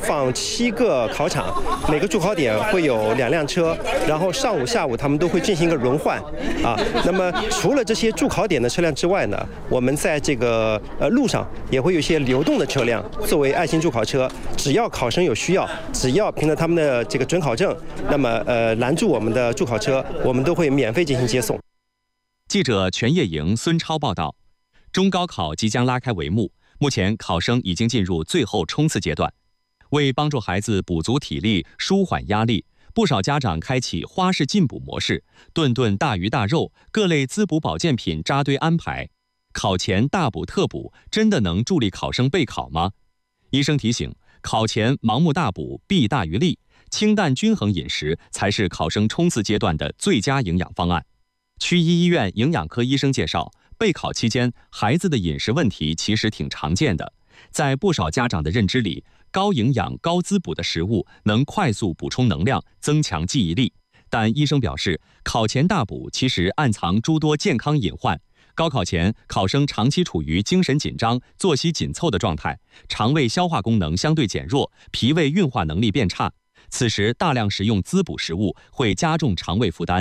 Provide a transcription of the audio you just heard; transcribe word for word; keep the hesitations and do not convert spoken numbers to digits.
放七个考场，每个驻考点会有两辆车，然后上午、下午他们都会进行一个轮换啊。那么除了这些驻考点的车辆之外呢，我们在这个呃路上也会有一些流动的车辆作为爱心助考车，只要考生有需要，只要凭着他们的这个准考证，那么呃拦住我们的助考车，我们都会免费进行接送。 记者全业营孙超报道，中高考即将拉开帷幕，目前考生已经进入最后冲刺阶段。为帮助孩子补足体力、舒缓压力，不少家长开启花式进补模式，顿顿大鱼大肉，各类滋补保健品扎堆安排。考前大补特补，真的能助力考生备考吗？医生提醒，考前盲目大补弊大于利，清淡均衡饮食才是考生冲刺阶段的最佳营养方案。区一医院营养科医生介绍，备考期间孩子的饮食问题其实挺常见的，在不少家长的认知里，高营养高滋补的食物能快速补充能量，增强记忆力。但医生表示，考前大补其实暗藏诸多健康隐患。高考前，考生长期处于精神紧张、作息紧凑的状态，肠胃消化功能相对减弱，脾胃运化能力变差。此时大量食用滋补食物会加重肠胃负担。